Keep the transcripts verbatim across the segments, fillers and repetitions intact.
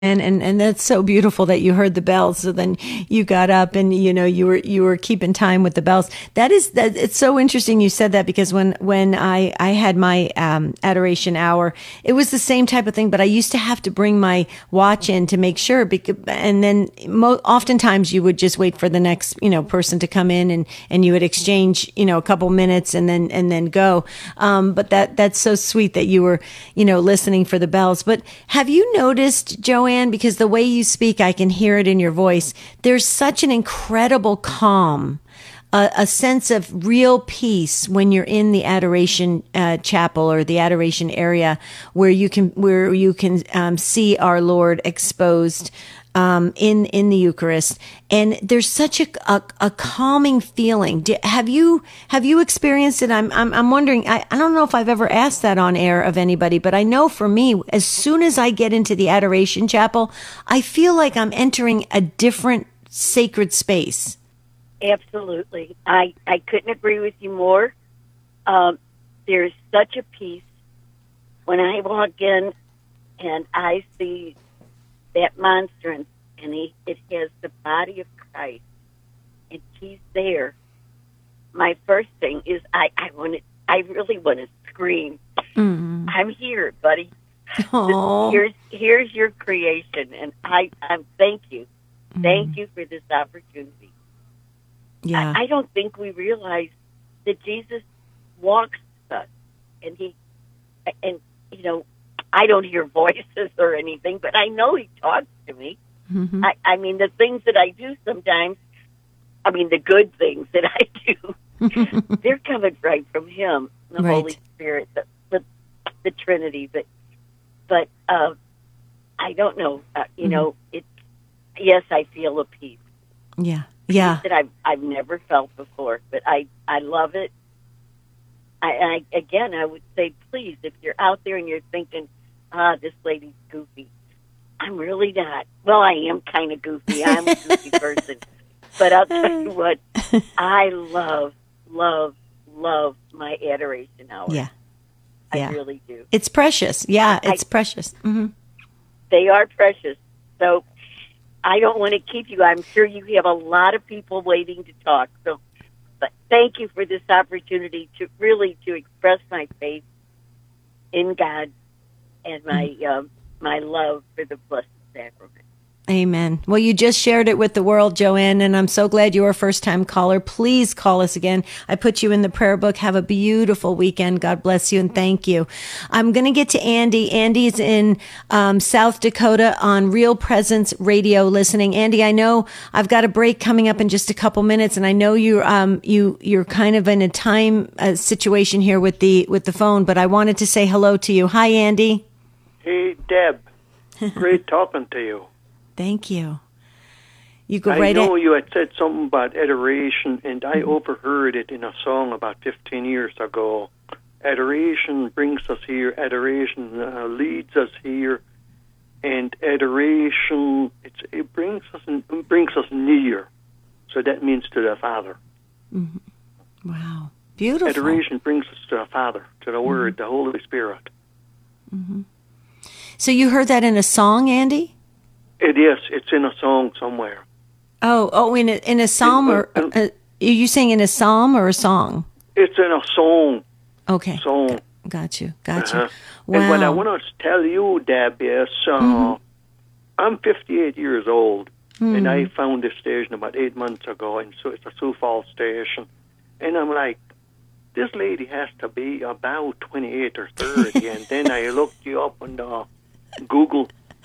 And, and and that's so beautiful that you heard the bells. So then you got up and you know you were you were keeping time with the bells. That is that. It's so interesting you said that, because when when I I had my um, adoration hour, it was the same type of thing. But I used to have to bring my watch in to make sure. Because, and then mo- oftentimes you would just wait for the next you know person to come in, and, and you would exchange you know a couple minutes and then and then go. Um, but that that's so sweet that you were you know listening for the bells. But have you noticed, Joanne? Because the way you speak, I can hear it in your voice. There's such an incredible calm, a, a sense of real peace when you're in the adoration uh, chapel or the adoration area, where you can where you can um, see our Lord exposed um, in in the Eucharist, and there's such a a, a calming feeling. Do, have you have you experienced it? I'm I'm, I'm wondering. I, I don't know if I've ever asked that on air of anybody, but I know for me, as soon as I get into the adoration chapel, I feel like I'm entering a different sacred space. Absolutely, I I couldn't agree with you more. Um, there's such a peace when I walk in and I see that monstrance, and he, it has the body of Christ, and he's there. My first thing is I, I want to, I really want to scream. Mm-hmm. I'm here, buddy. Aww. Here's here's your creation, and I, I thank you, mm-hmm. thank you for this opportunity. Yeah, I, I don't think we realize that Jesus walks with us, and he, and you know. I don't hear voices or anything, but I know he talks to me. Mm-hmm. I, I mean, the things that I do sometimes, I mean, the good things that I do, they're coming right from him, the right. Holy Spirit, the, the, the Trinity. But, but uh, I don't know. Uh, you mm-hmm. know, it's yes, I feel a peace. Yeah, yeah. That I've I've never felt before, but I I love it. I, I again, I would say, please, if you're out there and you're thinking, ah, this lady's goofy. I'm really not. Well, I am kind of goofy. I'm a goofy person. But I'll tell you what, I love, love, love my adoration hour. Yeah. yeah. I really do. It's precious. Yeah, I, it's precious. Mm-hmm. They are precious. So I don't want to keep you. I'm sure you have a lot of people waiting to talk. So, but thank you for this opportunity to really to express my faith in God and my um, my love for the Blessed Sacrament. Amen. Well, you just shared it with the world, Joanne, and I'm so glad you're a first-time caller. Please call us again. I put you in the prayer book. Have a beautiful weekend. God bless you, and thank you. I'm going to get to Andy. Andy's in um, South Dakota on Real Presence Radio listening. Andy, I know I've got a break coming up in just a couple minutes, and I know you um you you're kind of in a time uh, situation here with the with the phone, but I wanted to say hello to you. Hi, Andy. Hey, Deb. Great talking to you. Thank you. You go I right know at- you had said something about adoration, and I mm-hmm. overheard it in a song about fifteen years ago. Adoration brings us here. Adoration uh, leads us here, and adoration it's, it brings us it brings us near. So that means to the Father. Mm-hmm. Wow, beautiful. Adoration brings us to the Father, to the mm-hmm. Word, the Holy Spirit. Mm-hmm. So you heard that in a song, Andy? It is. It's in a song somewhere. Oh, oh, in a in a psalm in, or uh, uh, are you saying in a psalm or a song? It's in a song. Okay. Song. Got, got you. Got uh-huh. you. Wow. And what I want to tell you, Deb, is uh, mm-hmm. I'm fifty-eight years old, mm-hmm. and I found this station about eight months ago, and so it's a Sioux Falls station, and I'm like, this lady has to be about twenty-eight or thirty, and then I looked you up on the Google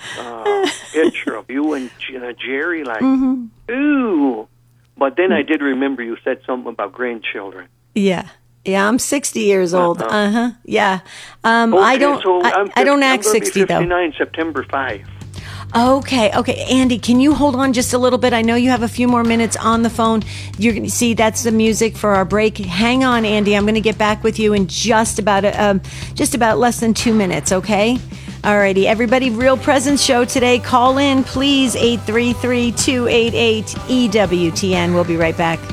uh, picture of you and uh, Jerry, like, mm-hmm. ooh. But then I did remember you said something about grandchildren. Yeah. Yeah, I'm sixty years old. Uh-huh. uh-huh. Yeah. Um, okay, I don't so I, I'm I don't act I'm sixty, though. fifty-nine September fifth. Okay, okay. Andy, can you hold on just a little bit? I know you have a few more minutes on the phone. You're going to see that's the music for our break. Hang on, Andy. I'm going to get back with you in just about a, um, just about less than two minutes, okay? Alrighty, everybody, Real Presence show today. Call in, please, eight three three, two eight eight, E W T N. We'll be right back.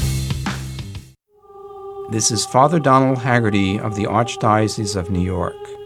This is Father Donald Haggerty of the Archdiocese of New York.